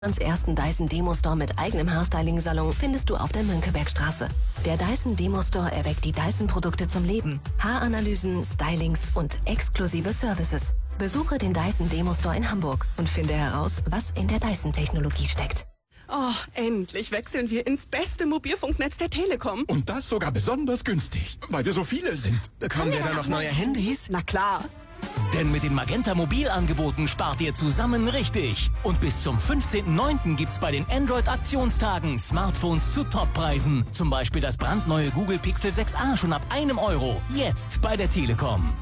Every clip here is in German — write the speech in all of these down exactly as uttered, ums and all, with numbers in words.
ersten Dyson Demo Store mit eigenem Haarstyling-Salon findest du auf der Mönckebergstraße. Der Dyson Demo Store erweckt die Dyson-Produkte zum Leben. Haaranalysen, Stylings und exklusive Services. Besuche den Dyson Demo Store in Hamburg und finde heraus, was in der Dyson-Technologie steckt. Oh, endlich wechseln wir ins beste Mobilfunknetz der Telekom. Und das sogar besonders günstig, weil wir so viele sind. Bekommen wir da noch neue Handys? Na klar. Denn mit den Magenta Mobilangeboten spart ihr zusammen richtig. Und bis zum fünfzehnten neunten gibt's bei den Android-Aktionstagen Smartphones zu Toppreisen. Zum Beispiel das brandneue Google Pixel sechs a schon ab einem Euro. Jetzt bei der Telekom.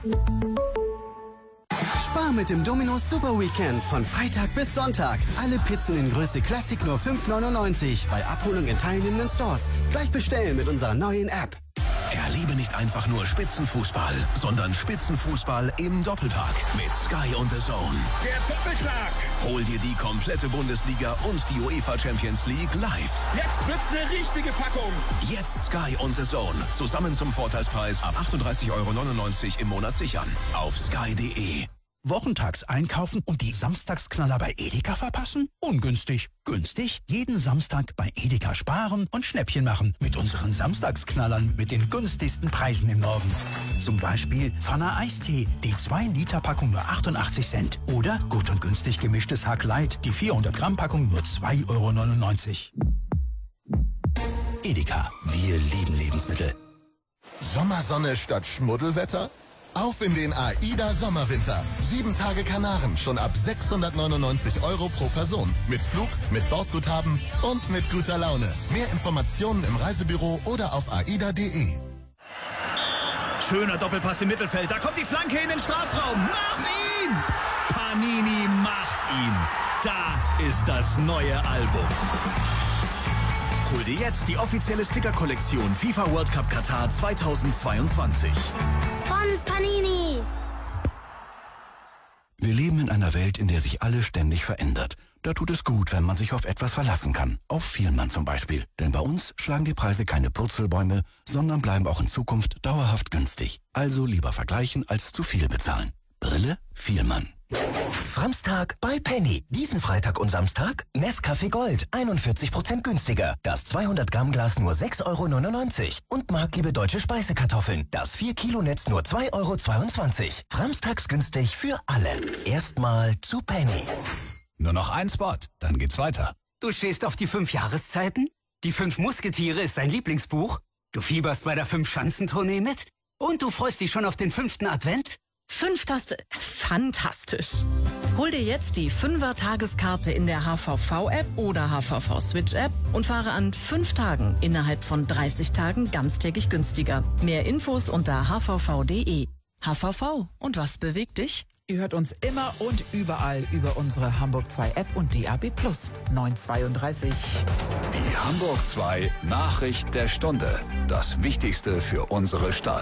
Spar mit dem Domino's Super Weekend von Freitag bis Sonntag. Alle Pizzen in Größe Classic nur fünf neunundneunzig. Bei Abholung in teilnehmenden Stores. Gleich bestellen mit unserer neuen App. Erlebe nicht einfach nur Spitzenfußball, sondern Spitzenfußball im Doppelpack mit Sky und The Zone. Der Doppelschlag! Hol dir die komplette Bundesliga und die UEFA Champions League live. Jetzt wird's eine richtige Packung. Jetzt Sky und The Zone. Zusammen zum Vorteilspreis ab achtunddreißig Euro neunundneunzig im Monat sichern. Auf sky punkt de. Wochentags einkaufen und die Samstagsknaller bei Edeka verpassen? Ungünstig. Günstig? Jeden Samstag bei Edeka sparen und Schnäppchen machen mit unseren Samstagsknallern mit den günstigsten Preisen im Norden. Zum Beispiel Pfanner Eistee, die zwei Liter Packung nur achtundachtzig Cent. Oder gut und günstig gemischtes Hack Light, die vierhundert Gramm Packung nur zwei Euro neunundneunzig. Edeka, wir lieben Lebensmittel. Sommersonne statt Schmuddelwetter? Auf in den AIDA Sommerwinter. Sieben Tage Kanaren schon ab sechshundertneunundneunzig Euro pro Person. Mit Flug, mit Bordguthaben und mit guter Laune. Mehr Informationen im Reisebüro oder auf aida punkt de. Schöner Doppelpass im Mittelfeld. Da kommt die Flanke in den Strafraum. Mach ihn! Panini macht ihn. Da ist das neue Album. Hol dir jetzt die offizielle Sticker-Kollektion FIFA World Cup Katar zweitausendzweiundzwanzig. Von Panini. Wir leben in einer Welt, in der sich alles ständig verändert. Da tut es gut, wenn man sich auf etwas verlassen kann. Auf Vielmann zum Beispiel. Denn bei uns schlagen die Preise keine Purzelbäume, sondern bleiben auch in Zukunft dauerhaft günstig. Also lieber vergleichen als zu viel bezahlen. Brille Vielmann. Framstag bei Penny. Diesen Freitag und Samstag Nescafé Gold. einundvierzig Prozent günstiger. Das zweihundert Gramm Glas nur sechs Euro neunundneunzig. Und Markliebe deutsche Speisekartoffeln. Das vier Kilo Netz nur zwei Euro zweiundzwanzig. Framstags günstig für alle. Erstmal zu Penny. Nur noch ein Spot, dann geht's weiter. Du stehst auf die fünf Jahreszeiten? Die fünf Musketiere ist dein Lieblingsbuch? Du fieberst bei der Fünf-Schanzentournee mit? Und du freust dich schon auf den fünften Advent? Fünftaste, fantastisch. Hol dir jetzt die Fünfer-Tageskarte in der H V V-App oder H V V-Switch-App und fahre an fünf Tagen innerhalb von dreißig Tagen ganztägig günstiger. Mehr Infos unter h v v punkt de. H V V. Und was bewegt dich? Ihr hört uns immer und überall über unsere Hamburg zwei App und D A B Plus. neun zweiunddreißig. Die Hamburg zwei Nachricht der Stunde. Das Wichtigste für unsere Stadt.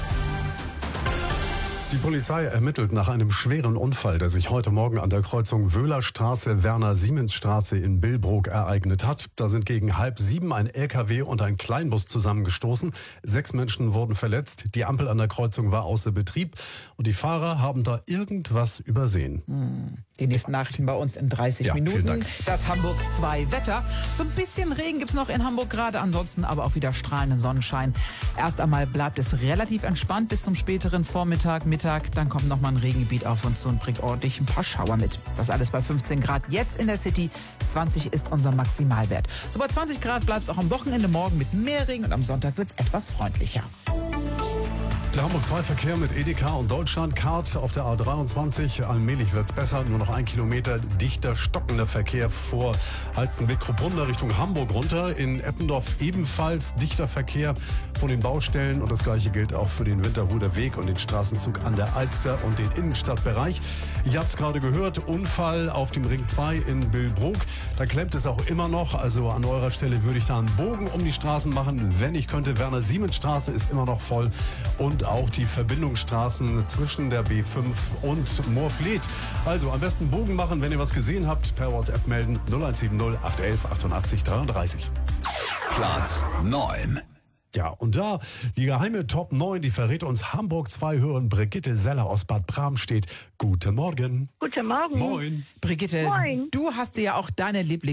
Die Polizei ermittelt nach einem schweren Unfall, der sich heute Morgen an der Kreuzung Wöhlerstraße, Werner-Siemens-Straße in Billbrook ereignet hat. Da sind gegen halb sieben ein L K W und ein Kleinbus zusammengestoßen. Sechs Menschen wurden verletzt. Die Ampel an der Kreuzung war außer Betrieb und die Fahrer haben da irgendwas übersehen. Hm. Die nächsten Nachrichten bei uns in dreißig ja, Minuten. Das Hamburg zwei Wetter. So ein bisschen Regen gibt's noch in Hamburg gerade, ansonsten aber auch wieder strahlenden Sonnenschein. Erst einmal bleibt es relativ entspannt bis zum späteren Vormittag, Mittag. Dann kommt nochmal ein Regengebiet auf uns zu und bringt ordentlich ein paar Schauer mit. Das alles bei fünfzehn Grad jetzt in der City. zwanzig ist unser Maximalwert. So bei zwanzig Grad bleibt es auch am Wochenende morgen mit mehr Regen und am Sonntag wird's etwas freundlicher. Der Hamburg zwei Verkehr mit Edeka und Deutschlandcard auf der A dreiundzwanzig. Allmählich wird's besser. Nur noch ein Kilometer dichter, stockender Verkehr vor Halstenbek-Krupprunder Richtung Hamburg runter. In Eppendorf ebenfalls dichter Verkehr von den Baustellen. Und das Gleiche gilt auch für den Winterhuder Weg und den Straßenzug an der Alster und den Innenstadtbereich. Ihr habt es gerade gehört, Unfall auf dem Ring zwei in Billbrook. Da klemmt es auch immer noch. Also an eurer Stelle würde ich da einen Bogen um die Straßen machen. Wenn ich könnte, Werner-Siemens-Straße ist immer noch voll. Und auch die Verbindungsstraßen zwischen der B fünf und Moorfleet. Also am besten Bogen machen, wenn ihr was gesehen habt, per WhatsApp melden null eins sieben null acht eins eins achtundachtzig dreiunddreißig. Platz neun. Ja, und da die geheime Top neun, die verrät uns Hamburg zwei Hörerin Brigitte Seller aus Bad Bramstedt. Guten Morgen. Guten Morgen. Moin. Brigitte, Moin. du hast dir ja auch deine Lieblings